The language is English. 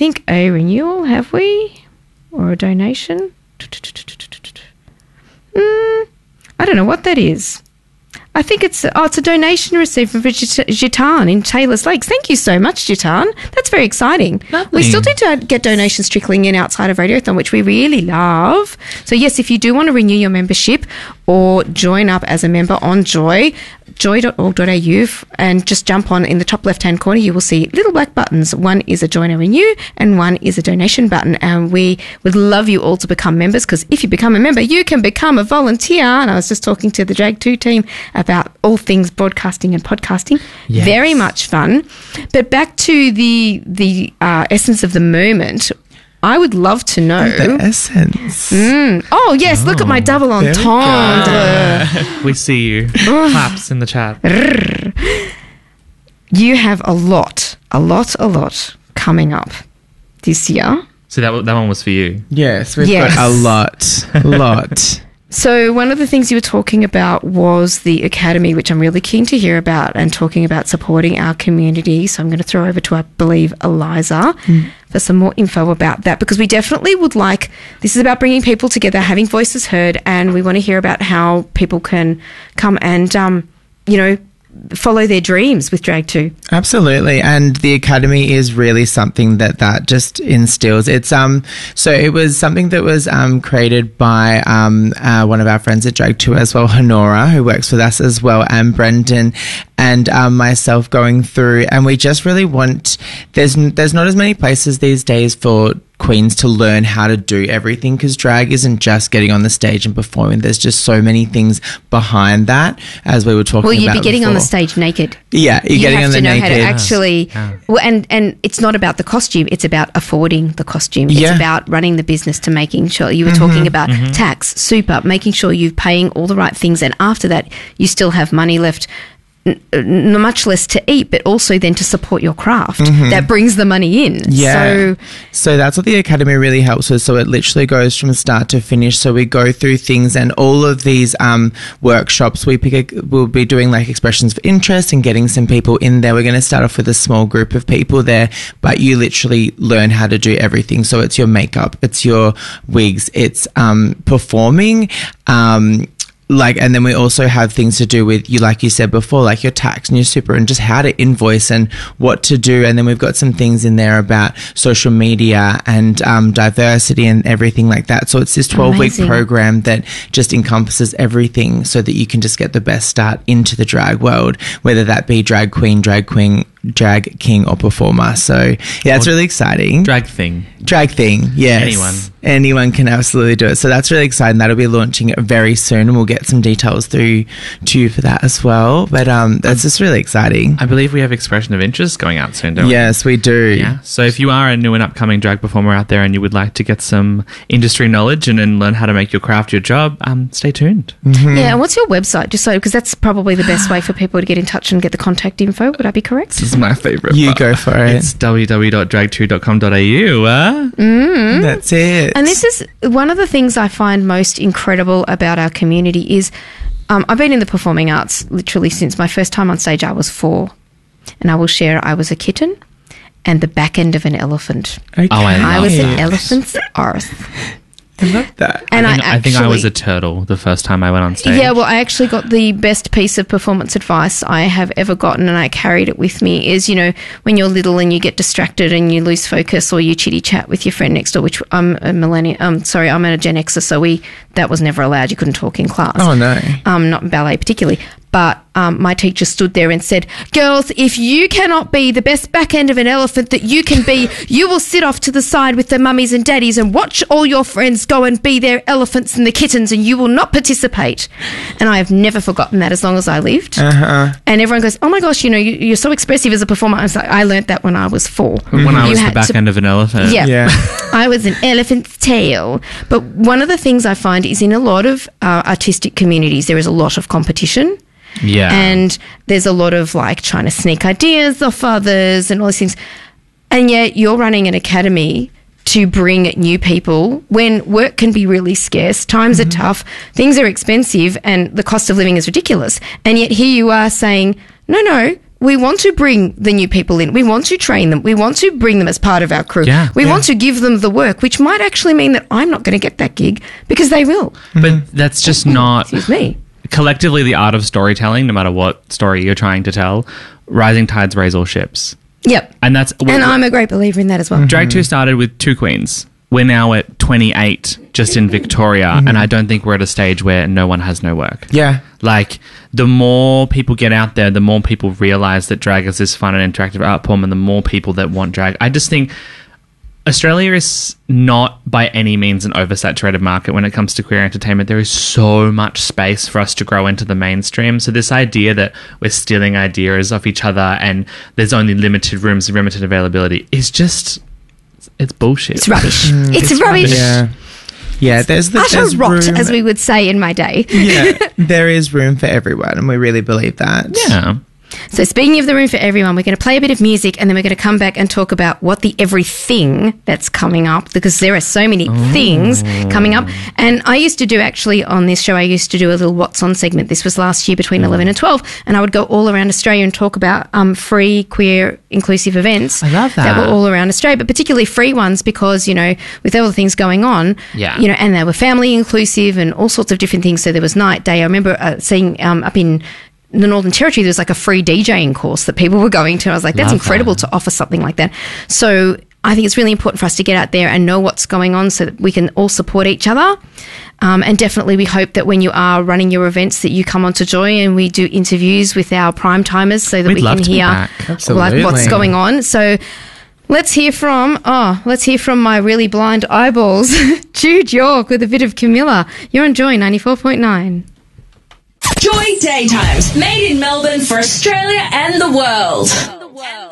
think, a renewal, have we? Or a donation? I don't know what that is. I think it's a donation received from Jitan in Taylor's Lakes. Thank you so much, Jitan. That's very exciting. Lovely. We still do get donations trickling in outside of Radiothon, which we really love. So, yes, if you do want to renew your membership or join up as a member on joy.org.au and just jump on in the top left-hand corner, you will see little black buttons. One is a join and renew and one is a donation button. And we would love you all to become members, because if you become a member, you can become a volunteer. And I was just talking to the Drag 2 team about all things broadcasting and podcasting. Yes. Very much fun. But back to the essence of the moment, I would love to know. The essence. Oh, yes, look at my double entendre. We see you. Claps in the chat. You have a lot coming up this year. So that one was for you. Yes, we've Yes. got a lot. So one of the things you were talking about was the Academy, which I'm really keen to hear about, and talking about supporting our community. So I'm going to throw over to, I believe, Eliza for some more info about that, because we definitely would like, this is about bringing people together, having voices heard, and we want to hear about how people can come and, follow their dreams with Drag 2. Absolutely, and the Academy is really something that just instills. It's so it was something that was created by one of our friends at Drag 2 as well, Honora, who works with us as well, and Brendan and myself going through, and we just really want, there's not as many places these days for queens to learn how to do everything, because drag isn't just getting on the stage and performing. There's just so many things behind that, as we were talking about. Well, you'd be getting on the before. stage naked. Yeah, you're getting on the naked. You have to know how to actually, well, and it's not about the costume, it's about affording the costume. It's about running the business, to making sure, you were talking about tax, super, making sure you're paying all the right things, and after that you still have money left, much less to eat, but also then to support your craft. That brings the money in. Yeah. So that's what the Academy really helps with. So it literally goes from start to finish. So we go through things, and all of these workshops, we'll be doing like expressions of interest and getting some people in there. We're going to start off with a small group of people there, but you literally learn how to do everything. So it's your makeup, it's your wigs, it's performing, and then we also have things to do with, you, like you said before, like your tax and your super, and just how to invoice and what to do. And then we've got some things in there about social media and diversity and everything like that. So it's this 12-week program that just encompasses everything, so that you can just get the best start into the drag world, whether that be drag queen, drag king or performer. So yeah, it's really exciting. Drag thing, yes. Anyone can absolutely do it. So that's really exciting. That'll be launching very soon, and we'll get some details through to you for that as well. But that's just really exciting. I believe we have expression of interest going out soon, don't we? Yes, we do. Yeah. So if you are a new and upcoming drag performer out there and you would like to get some industry knowledge and learn how to make your craft your job, stay tuned. Yeah, and what's your website? Just so, because that's probably the best way for people to get in touch and get the contact info. Would I be correct? This is my favourite. You go for it. It's www.drag2.com.au. That's it. And this is one of the things I find most incredible about our community is I've been in the performing arts literally since my first time on stage. I was 4, and I will share I was a kitten and the back end of an elephant. Okay. Oh, I was an elephant's arse. I love that. And I think I was a turtle the first time I went on stage. Yeah, well, I actually got the best piece of performance advice I have ever gotten, and I carried it with me, is, when you're little and you get distracted and you lose focus, or you chitty chat with your friend next door, which I'm a millennial, I'm a Gen Xer, so that was never allowed. You couldn't talk in class. Oh, no. Not in ballet particularly. But my teacher stood there and said, girls, if you cannot be the best back end of an elephant that you can be, you will sit off to the side with the mummies and daddies and watch all your friends go and be their elephants and the kittens, and you will not participate. And I have never forgotten that as long as I lived. And everyone goes, oh my gosh, you're so expressive as a performer. I was like, I learnt that when I was 4. When I was the back end of an elephant. Yeah. I was an elephant's tail. But one of the things I find is in a lot of artistic communities, there is a lot of competition. Yeah. And there's a lot of trying to sneak ideas off others and all these things. And yet you're running an academy to bring new people when work can be really scarce, times are tough, things are expensive, and the cost of living is ridiculous. And yet here you are saying, no, we want to bring the new people in. We want to train them. We want to bring them as part of our crew. Yeah. We want to give them the work, which might actually mean that I'm not going to get that gig because they will. But that's just not... Excuse me. Collectively, the art of storytelling, no matter what story you're trying to tell, rising tides raise all ships. Yep. And that's... And I'm a great believer in that as well. Drag 2 started with 2 queens. We're now at 28 just in Victoria, and I don't think we're at a stage where no one has no work. Yeah. Like, the more people get out there, the more people realise that drag is this fun and interactive art form, and the more people that want drag. I just think Australia is not by any means an oversaturated market when it comes to queer entertainment. There is so much space for us to grow into the mainstream. So this idea that we're stealing ideas off each other and there's only limited rooms and limited availability is just... It's bullshit. It's rubbish. It's rubbish. Yeah. Yeah, there's Utter rot, room, as we would say in my day. yeah, there is room for everyone, and we really believe that. Yeah. So speaking of the room for everyone, we're going to play a bit of music and then we're going to come back and talk about what the everything that's coming up, because there are so many things coming up. And I used to do, actually, on this show, I used to do a little What's On segment. This was last year between 11 and 12. And I would go all around Australia and talk about free, queer, inclusive events. I love that. That were all around Australia, but particularly free ones because, you know, with all the things going on, Yeah. you know, and they were family inclusive and all sorts of different things. So there was night, day. I remember seeing up in the Northern Territory, there's like a free DJing course that people were going to. I was like, that's Love incredible to offer something like that. So I think it's really important for us to get out there and know what's going on so that we can all support each other. And definitely we hope that when you are running your events that you come onto Joy and we do interviews with our prime timers so that We'd we love can to be hear back. Absolutely. what's going on. So let's hear from my really blind eyeballs, Jude York with a bit of Camilla. You're on Joy 94.9. Joy Daytimes, made in Melbourne for Australia and the world.